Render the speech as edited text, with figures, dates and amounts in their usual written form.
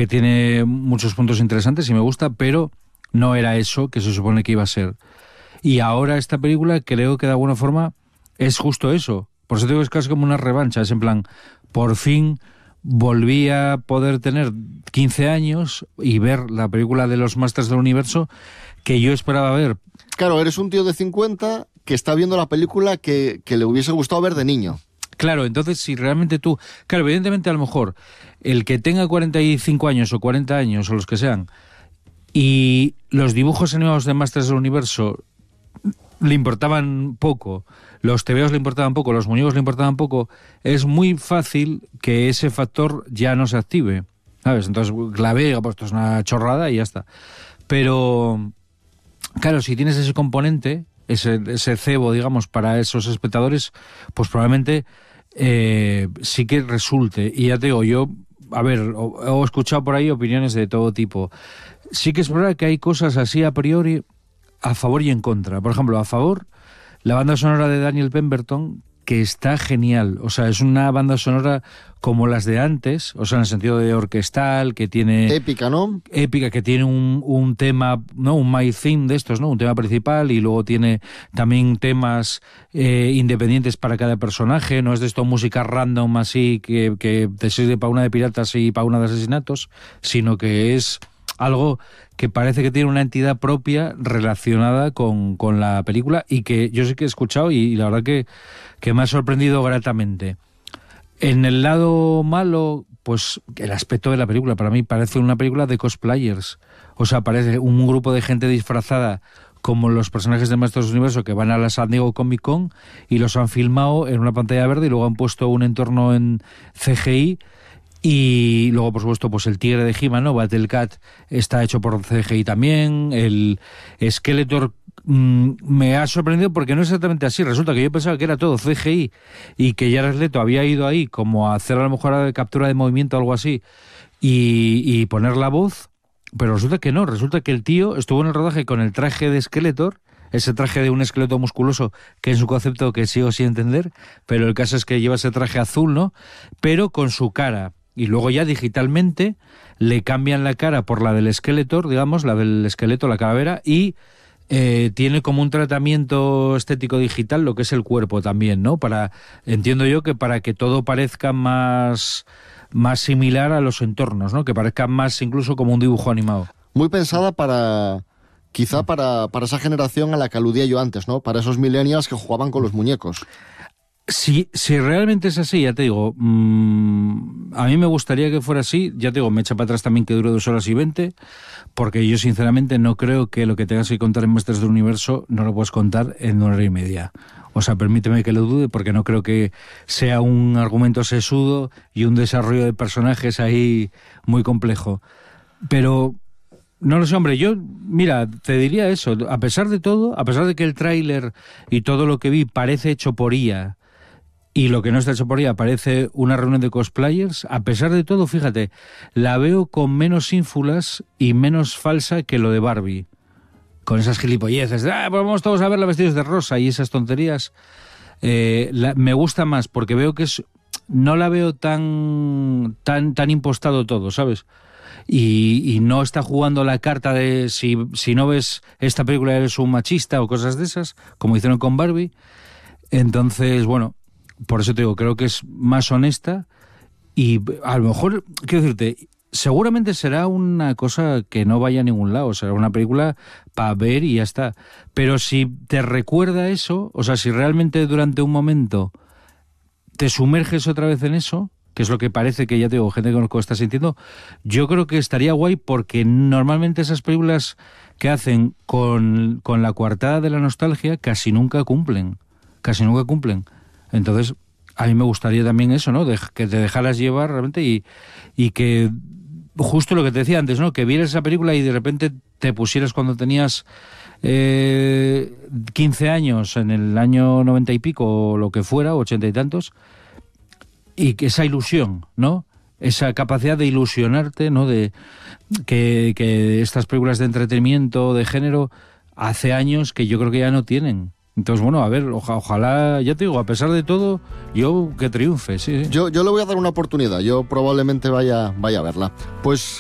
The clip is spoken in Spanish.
que tiene muchos puntos interesantes y me gusta, pero no era eso que se supone que iba a ser. Y ahora esta película creo que de alguna forma es justo eso. Por eso digo que es casi como una revancha. Es en plan, por fin volví a poder tener 15 años y ver la película de los Masters del Universo que yo esperaba ver. Claro, eres un tío de 50 que está viendo la película que le hubiese gustado ver de niño. Claro, entonces si realmente tú... Claro, evidentemente a lo mejor el que tenga 45 años o 40 años o los que sean y los dibujos animados de Masters del Universo le importaban poco, los tebeos le importaban poco, los muñecos le importaban poco, es muy fácil que ese factor ya no se active, ¿sabes? Entonces la ve y digo, pues esto es una chorrada y ya está. Pero, claro, si tienes ese componente, ese cebo, digamos, para esos espectadores, pues probablemente sí que resulte. Y ya te digo, yo, a ver, he escuchado por ahí opiniones de todo tipo. Sí que es verdad que hay cosas así a priori a favor y en contra. Por ejemplo, a favor, la banda sonora de Daniel Pemberton, que está genial. O sea, es una banda sonora como las de antes, o sea, en el sentido de orquestal, que tiene... Épica, ¿no? Épica, que tiene un tema, ¿no? Un my theme de estos, ¿no? Un tema principal, y luego tiene también temas independientes para cada personaje. No es de esto música random así que te sirve para una de piratas y para una de asesinatos, sino que es algo que parece que tiene una entidad propia relacionada con la película y que yo sí que he escuchado y la verdad que me ha sorprendido gratamente. En el lado malo, pues el aspecto de la película para mí parece una película de cosplayers. O sea, parece un grupo de gente disfrazada como los personajes de Maestros del Universo que van a la San Diego Comic Con y los han filmado en una pantalla verde y luego han puesto un entorno en CGI. Y luego, por supuesto, pues el tigre de He-Man, ¿no? Battlecat está hecho por CGI también. El Skeletor me ha sorprendido porque no es exactamente así. Resulta que yo pensaba que era todo CGI y que Jared Leto había ido ahí como a hacer a lo mejor de captura de movimiento o algo así y poner la voz, pero resulta que no. Resulta que el tío estuvo en el rodaje con el traje de Skeletor, ese traje de un esqueleto musculoso, que es un concepto que sigo sin entender, pero el caso es que lleva ese traje azul, ¿no? Pero con su cara. Y luego ya digitalmente le cambian la cara por la del Skeletor, digamos, la del esqueleto, la calavera, y tiene como un tratamiento estético digital lo que es el cuerpo también, ¿no? Entiendo yo que para que todo parezca más similar a los entornos, ¿no? Que parezca más incluso como un dibujo animado. Muy pensada quizá para esa generación a la que aludía yo antes, ¿no? Para esos millennials que jugaban con los muñecos. Si realmente es así, ya te digo, a mí me gustaría que fuera así, ya te digo, me echa para atrás también que dure 2 horas y 20, porque yo sinceramente no creo que lo que tengas que contar en Masters del Universo no lo puedes contar en 1 hora y media. O sea, permíteme que lo dude, porque no creo que sea un argumento sesudo y un desarrollo de personajes ahí muy complejo. Pero no lo sé, hombre, yo, mira, te diría eso, a pesar de todo, a pesar de que el tráiler y todo lo que vi parece hecho por IA, y lo que no está hecho por ella parece una reunión de cosplayers, a pesar de todo, fíjate, la veo con menos ínfulas y menos falsa que lo de Barbie. Con esas gilipolleces de, pues vamos todos a verla vestidos de rosa y esas tonterías. Me gusta más porque veo que no la veo tan impostado todo, ¿sabes? Y no está jugando la carta de si no ves esta película eres un machista o cosas de esas, como hicieron con Barbie. Entonces, bueno, por eso te digo, creo que es más honesta y a lo mejor, quiero decirte, seguramente será una cosa que no vaya a ningún lado, será una película para ver y ya está. Pero si te recuerda eso, o sea, si realmente durante un momento te sumerges otra vez en eso, que es lo que parece que ya te digo, gente que conozco está sintiendo, yo creo que estaría guay porque normalmente esas películas que hacen con la coartada de la nostalgia casi nunca cumplen. Entonces, a mí me gustaría también eso, ¿no? Que te dejaras llevar realmente y que, justo lo que te decía antes, ¿no? Que vieras esa película y de repente te pusieras cuando tenías 15 años, en el año 90 y pico, o lo que fuera, 80 y tantos, y que esa ilusión, ¿no? Esa capacidad de ilusionarte, ¿no? De que estas películas de entretenimiento, de género, hace años que yo creo que ya no tienen. Entonces, bueno, a ver, ojalá, ya te digo, a pesar de todo, yo que triunfe, sí. Yo le voy a dar una oportunidad, yo probablemente vaya a verla. Pues